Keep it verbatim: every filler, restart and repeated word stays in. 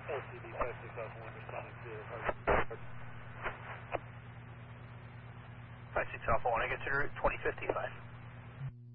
L C D five six Alpha one responding to five six Alpha one, I get to route twenty fifty-five.